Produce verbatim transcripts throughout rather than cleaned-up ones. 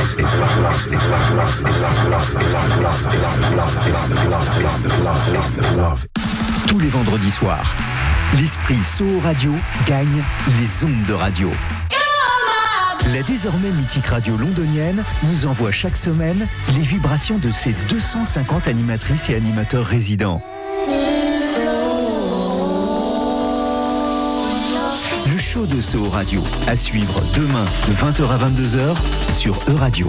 Tous les vendredis soirs, l'esprit Soho Radio gagne les ondes de radio. La désormais mythique radio londonienne nous envoie chaque semaine les vibrations de ses deux cent cinquante animatrices et animateurs résidents. Le show de Soho Radio, à suivre demain de vingt heures à vingt-deux heures sur E-Radio.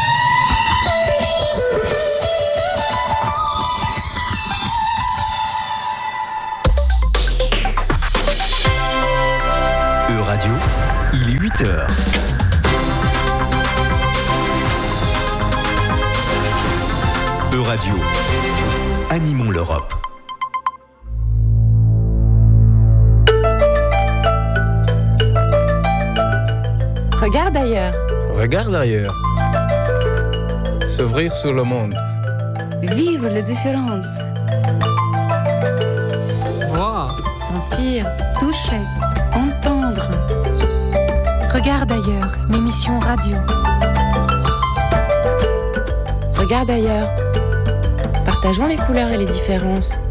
E-Radio, il est huit heures. E-Radio, animons l'Europe. Regarde ailleurs. Regarde ailleurs. S'ouvrir sur le monde. Vivre les différences. Voir. Sentir. Toucher. Entendre. Regarde ailleurs, l'émission radio. Regarde ailleurs. Partageons les couleurs et les différences.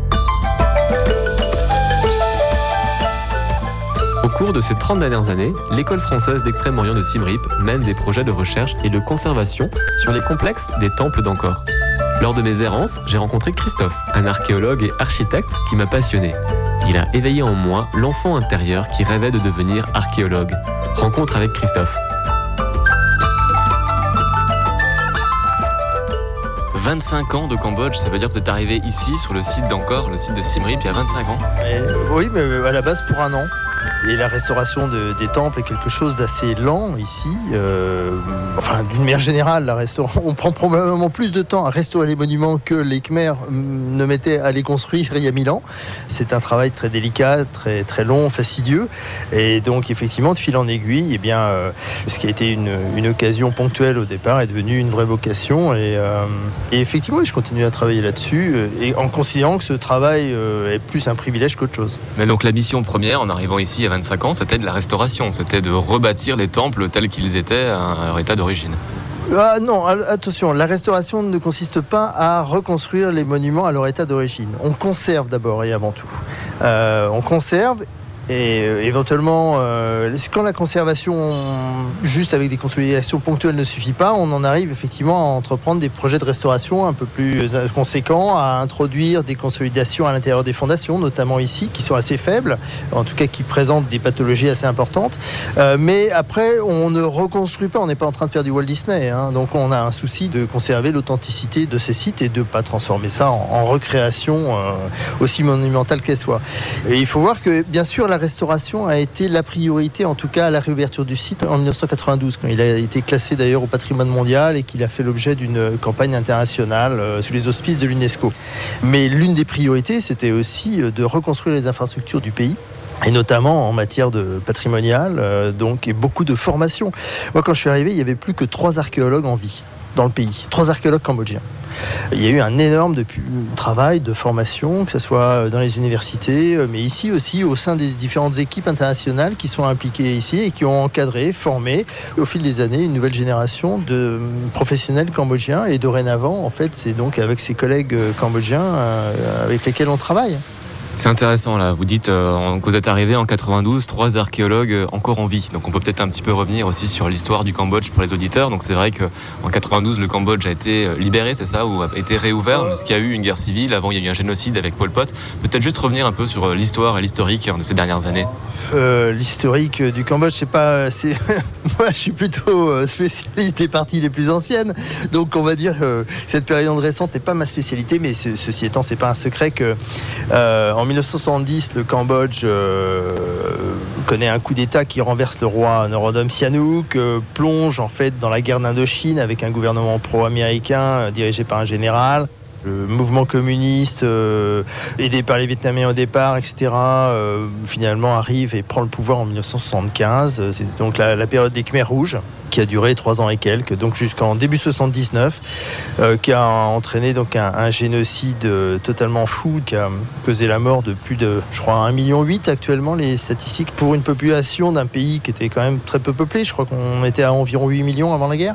Au cours de ces trente dernières années, l'école française d'Extrême-Orient de Siem Reap mène des projets de recherche et de conservation sur les complexes des temples d'Angkor. Lors de mes errances, j'ai rencontré Christophe, un archéologue et architecte qui m'a passionné. Il a éveillé en moi l'enfant intérieur qui rêvait de devenir archéologue. Rencontre avec Christophe. vingt-cinq ans de Cambodge, ça veut dire que vous êtes arrivé ici, sur le site d'Angkor, le site de Siem Reap, il y a vingt-cinq ans. Et, oui, mais à la base pour un an. Et la restauration de, des temples est quelque chose d'assez lent ici. Euh, enfin, d'une manière générale, la restauration, on prend probablement plus de temps à restaurer les monuments que les Khmers ne mettaient à les construire il y a mille ans. C'est un travail très délicat, très, très long, fastidieux. Et donc, effectivement, de fil en aiguille, eh bien, euh, ce qui a été une, une occasion ponctuelle au départ est devenu une vraie vocation. Et, euh, et effectivement, je continue à travailler là-dessus, et en considérant que ce travail euh, est plus un privilège qu'autre chose. Mais donc, la mission première, en arrivant ici à vingt-cinq ans, c'était de la restauration, c'était de rebâtir les temples tels qu'ils étaient à leur état d'origine. Ah non, attention, la restauration ne consiste pas à reconstruire les monuments à leur état d'origine. On conserve d'abord et avant tout. Euh, on conserve et euh, éventuellement, euh, quand la conservation juste avec des consolidations ponctuelles ne suffit pas, on en arrive effectivement à entreprendre des projets de restauration un peu plus conséquents, à introduire des consolidations à l'intérieur des fondations, notamment ici, qui sont assez faibles, en tout cas qui présentent des pathologies assez importantes. Euh, mais après, on ne reconstruit pas, on n'est pas en train de faire du Walt Disney, hein, donc on a un souci de conserver l'authenticité de ces sites et de ne pas transformer ça en, en recréation euh, aussi monumentale qu'elle soit. Et il faut voir que, bien sûr, la restauration a été la priorité, en tout cas à la réouverture du site en dix-neuf cent quatre-vingt-douze, quand il a été classé d'ailleurs au patrimoine mondial et qu'il a fait l'objet d'une campagne internationale euh, sous les auspices de l'UNESCO. Mais l'une des priorités, c'était aussi de reconstruire les infrastructures du pays, et notamment en matière de patrimonial, euh, donc, et beaucoup de formation. Moi, quand je suis arrivé, il n'y avait plus que trois archéologues en vie dans le pays, trois archéologues cambodgiens. Il y a eu un énorme depuis, travail de formation, que ce soit dans les universités, mais ici aussi au sein des différentes équipes internationales qui sont impliquées ici et qui ont encadré, formé au fil des années une nouvelle génération de professionnels cambodgiens. Et dorénavant, en fait, c'est donc avec ces collègues cambodgiens euh, avec lesquels on travaille. C'est intéressant là, vous dites euh, que vous êtes arrivé en quatre-vingt-douze, trois archéologues euh, encore en vie. Donc on peut peut-être un petit peu revenir aussi sur l'histoire du Cambodge pour les auditeurs. Donc c'est vrai qu'en quatre-vingt-douze, le Cambodge a été libéré, c'est ça, ou a été réouvert, parce qu'il y a eu une guerre civile. Avant, il y a eu un génocide avec Pol Pot. Peut-être juste revenir un peu sur l'histoire et l'historique de ces dernières années. Euh, l'historique du Cambodge, c'est pas... C'est... Moi, je suis plutôt spécialiste des parties les plus anciennes. Donc on va dire que cette période récente n'est pas ma spécialité, mais ce, ceci étant, c'est pas un secret que euh, en dix-neuf cent soixante-dix, le Cambodge euh, connaît un coup d'État qui renverse le roi Norodom Sihanouk, euh, plonge en fait dans la guerre d'Indochine avec un gouvernement pro-américain euh, dirigé par un général. Le mouvement communiste, euh, aidé par les Vietnamiens au départ, et cetera, euh, finalement arrive et prend le pouvoir en dix-neuf cent soixante-quinze. C'est donc la, la période des Khmers rouges. qui a duré trois ans et quelques, donc jusqu'en début soixante-dix-neuf, euh, qui a entraîné donc un, un génocide euh, totalement fou, qui a causé la mort de plus de, je crois, un virgule huit million actuellement, les statistiques, pour une population d'un pays qui était quand même très peu peuplé. Je crois qu'on était à environ huit millions avant la guerre.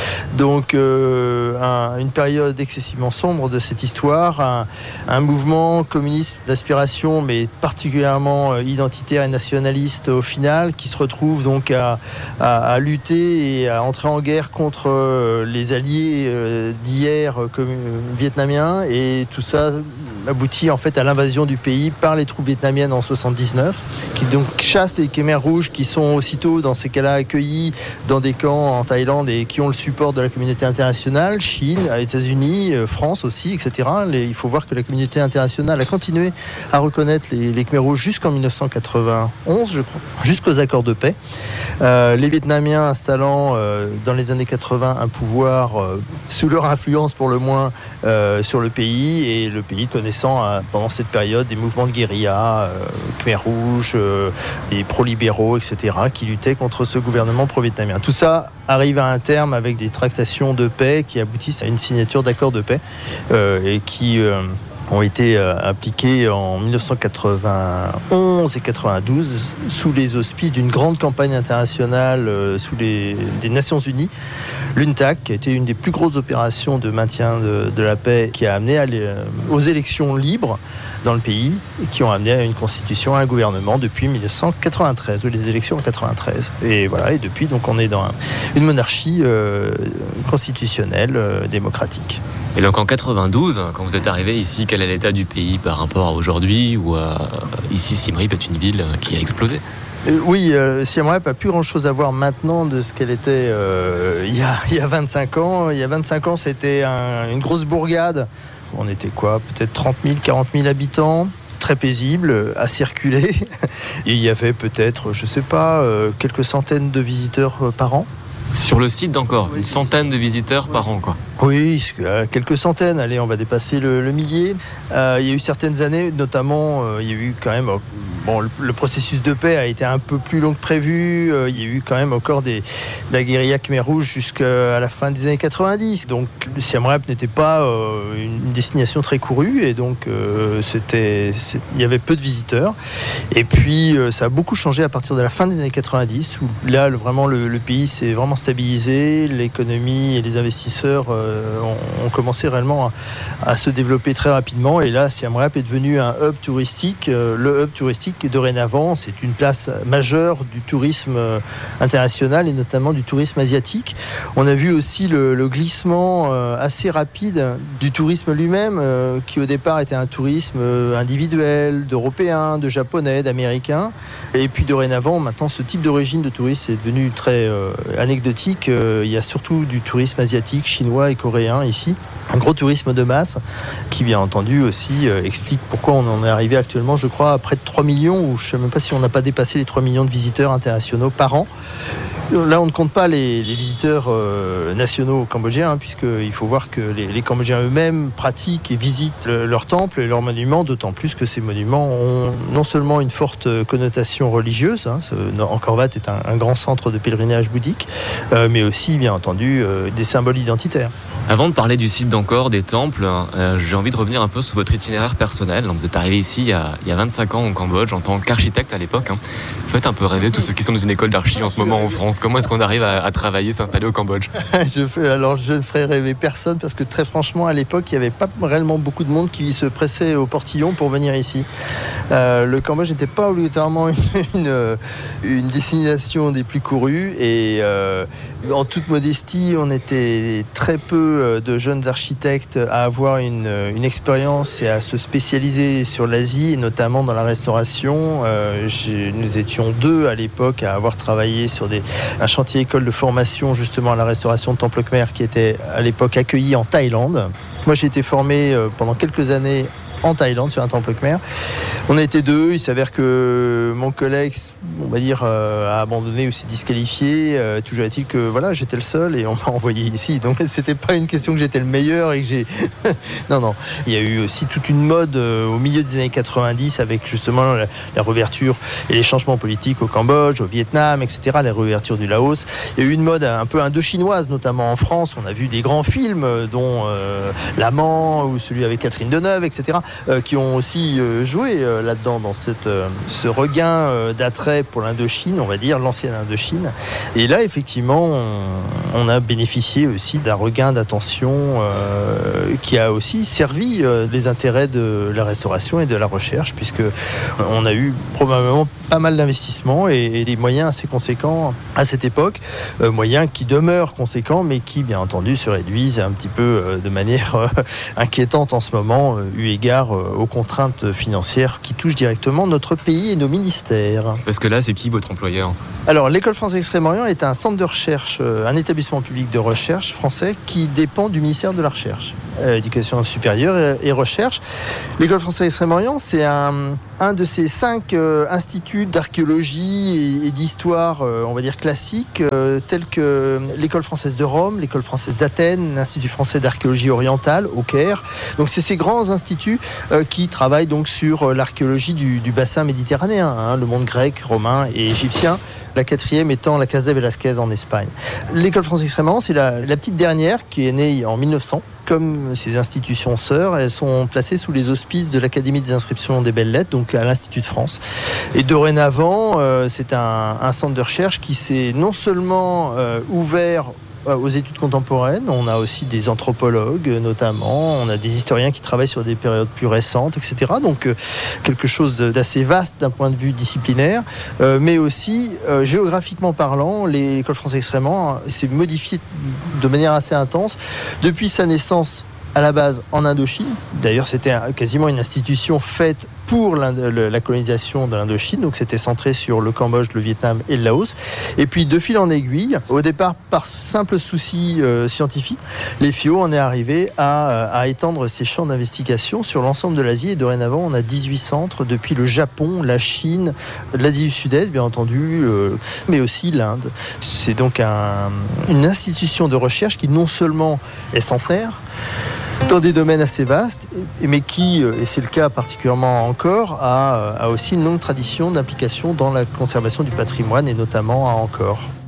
Donc euh, un, une période excessivement sombre de cette histoire, un, un mouvement communiste d'aspiration, mais particulièrement identitaire et nationaliste au final, qui se retrouve donc à, à, à lutter et à entrer en guerre contre euh, les alliés euh, d'hier euh, comme, euh, vietnamiens, et tout ça aboutit en fait à l'invasion du pays par les troupes vietnamiennes en soixante-dix-neuf, qui donc chassent les Khmers rouges, qui sont aussitôt dans ces cas-là accueillis dans des camps en Thaïlande et qui ont le support de la communauté internationale, Chine, États-Unis, euh, France aussi, et cetera. Les, il faut voir que la communauté internationale a continué à reconnaître les, les Khmers rouges jusqu'en dix-neuf cent quatre-vingt-onze, je crois, jusqu'aux accords de paix. Euh, les Vietnamiens installant euh, dans les années quatre-vingts un pouvoir euh, sous leur influence pour le moins euh, sur le pays, et le pays connaissant euh, pendant cette période des mouvements de guérilla, euh, Khmer rouge, euh, des pro-libéraux, et cetera, qui luttaient contre ce gouvernement pro-vietnamien. Tout ça arrive à un terme avec des tractations de paix qui aboutissent à une signature d'accords de paix euh, et qui euh, ont été euh, appliqués en dix-neuf cent quatre-vingt-onze et quatre-vingt-douze sous les auspices d'une grande campagne internationale euh, sous les des Nations Unies, l'U N T A C, qui a été une des plus grosses opérations de maintien de, de la paix, qui a amené à les, euh, aux élections libres dans le pays et qui ont amené à une constitution, à un gouvernement depuis dix-neuf cent quatre-vingt-treize, ou les élections en quatre-vingt-treize. Et voilà, et depuis, donc, on est dans un, une monarchie euh, constitutionnelle euh, démocratique. Et donc en quatre-vingt-douze, quand vous êtes arrivé ici, quel est l'état du pays par rapport à aujourd'hui, où euh, ici Siem Reap est une ville qui a explosé? Euh, oui, euh, Siem Reap n'a plus grand-chose à voir maintenant de ce qu'elle était euh, il, y a, il y a vingt-cinq ans. Il y a vingt-cinq ans, c'était un, une grosse bourgade. On était quoi, peut-être trente mille, quarante mille habitants, très paisible, à circuler. Et il y avait peut-être, je ne sais pas, euh, quelques centaines de visiteurs euh, par an. Sur le site d'Angkor, Oui, une centaine de visiteurs oui. par an, quoi. Oui, quelques centaines, allez, on va dépasser le, le millier. Euh, il y a eu certaines années, notamment, euh, il y a eu quand même... Bon, le, le processus de paix a été un peu plus long que prévu. Euh, il y a eu quand même encore des, de la guérilla Khmer rouge jusqu'à la fin des années quatre-vingt-dix. Donc, le Siem Reap n'était pas euh, une destination très courue, et donc euh, c'était, c'est, il y avait peu de visiteurs. Et puis, euh, ça a beaucoup changé à partir de la fin des années quatre-vingt-dix, où là, le, vraiment, le, le pays s'est vraiment stabilisé. L'économie et les investisseurs euh, ont, ont commencé réellement à, à se développer très rapidement. Et là, Siem Reap est devenu un hub touristique. Euh, le hub touristique, dorénavant, c'est une place majeure du tourisme international et notamment du tourisme asiatique. On a vu aussi le, le glissement assez rapide du tourisme lui-même, qui au départ était un tourisme individuel, d'Européens, de Japonais, d'Américains. Et puis dorénavant, maintenant, ce type d'origine de tourisme est devenu très euh, anecdotique. Il y a surtout du tourisme asiatique, chinois et coréen ici. Un gros tourisme de masse qui, bien entendu, aussi euh, explique pourquoi on en est arrivé actuellement, je crois, à près de trois millions, ou je ne sais même pas si on n'a pas dépassé les trois millions de visiteurs internationaux par an. Là, on ne compte pas les, les visiteurs euh, nationaux cambodgiens, hein, puisqu'il faut voir que les, les Cambodgiens eux-mêmes pratiquent et visitent le, leurs temples et leurs monuments, d'autant plus que ces monuments ont non seulement une forte connotation religieuse, hein, ce, Angkor Wat est un, un grand centre de pèlerinage bouddhique, euh, mais aussi, bien entendu, euh, des symboles identitaires. Avant de parler du site d'Angkor, des temples, euh, j'ai envie de revenir un peu sur votre itinéraire personnel. Donc, vous êtes arrivé ici il y, a, il y a vingt-cinq ans au Cambodge en tant qu'architecte à l'époque. Hein. Vous faites un peu rêver tous ceux qui sont dans une école d'archi en ce moment en France. Comment est-ce qu'on arrive à, à travailler, s'installer au Cambodge? je fais, Alors je ne ferai rêver personne, parce que très franchement à l'époque il n'y avait pas réellement beaucoup de monde qui se pressait au portillon pour venir ici. Euh, le Cambodge n'était pas obligatoirement une, une, une destination des plus courues, et euh, en toute modestie on était très peu de jeunes architectes à avoir une, une expérience et à se spécialiser sur l'Asie, et notamment dans la restauration. Euh, nous étions deux à l'époque à avoir travaillé sur des, un chantier école de formation justement à la restauration de temples Khmer qui était à l'époque accueilli en Thaïlande. Moi j'ai été formé pendant quelques années en Thaïlande, sur un temple khmer. On a été deux, il s'avère que mon collègue, on va dire, euh, a abandonné ou s'est disqualifié. Euh, toujours est-il que voilà, j'étais le seul et on m'a envoyé ici. Donc c'était pas une question que j'étais le meilleur et que j'ai... non, non. Il y a eu aussi toute une mode euh, au milieu des années quatre-vingt-dix avec justement la, la réouverture et les changements politiques au Cambodge, au Vietnam, et cetera, la réouverture du Laos. Il y a eu une mode un peu indo-chinoise, notamment en France. On a vu des grands films, dont euh, L'Amant ou celui avec Catherine Deneuve, et cetera, euh, qui ont aussi euh, joué euh, là-dedans, dans cette, euh, ce regain euh, d'attrait pour l'Indochine, on va dire, l'ancienne Indochine. Et là, effectivement, on, on a bénéficié aussi d'un regain d'attention euh, qui a aussi servi euh, les intérêts de la restauration et de la recherche, puisque on a eu probablement pas mal d'investissements et, et des moyens assez conséquents à cette époque, euh, moyens qui demeurent conséquents, mais qui, bien entendu, se réduisent un petit peu euh, de manière euh, inquiétante en ce moment, euh, eu égard euh, aux contraintes financières qui touchent directement notre pays et nos ministères. Parce que là, c'est qui votre employeur ? Alors, l'École française Extrême-Orient est un centre de recherche, euh, un établissement public de recherche français qui dépend du ministère de la Recherche, euh, Éducation supérieure et, et Recherche. L'École française Extrême-Orient, c'est un, un de ces cinq euh, instituts d'archéologie et, et d'histoire, euh, on va dire classiques, euh, tels que l'École française de Rome, l'École française d'Athènes, l'Institut français d'archéologie orientale au Caire. Donc, c'est ces grands instituts euh, qui travaillent donc sur euh, l'archéologie du, du bassin méditerranéen, hein, le monde grec, romain et égyptien. La quatrième étant la Casa Velasquez en Espagne. L'École française Extrême-Orient, c'est la, la petite dernière qui est née en mille neuf cents. Comme ces institutions sœurs, elles sont placées sous les auspices de l'Académie des inscriptions des belles-lettres, donc à l'Institut de France. Et dorénavant, euh, c'est un, un centre de recherche qui s'est non seulement euh, ouvert aux études contemporaines, on a aussi des anthropologues notamment, on a des historiens qui travaillent sur des périodes plus récentes, et cetera. Donc euh, quelque chose de, d'assez vaste d'un point de vue disciplinaire, euh, mais aussi euh, géographiquement parlant, l'École française Extrême-Orient s'est modifiée de manière assez intense depuis sa naissance à la base en Indochine. D'ailleurs, c'était quasiment une institution faite pour la colonisation de l'Indochine, donc c'était centré sur le Cambodge, le Vietnam et le Laos. Et puis, de fil en aiguille, au départ, par simple souci euh, scientifique, les F I O en est arrivé à, à étendre ses champs d'investigation sur l'ensemble de l'Asie. Et dorénavant, on a dix-huit centres depuis le Japon, la Chine, l'Asie du Sud-Est, bien entendu, euh, mais aussi l'Inde. C'est donc un, une institution de recherche qui non seulement est centenaire, dans des domaines assez vastes, mais qui, et c'est le cas particulièrement encore, a, a aussi une longue tradition d'implication dans la conservation du patrimoine, et notamment à Angkor.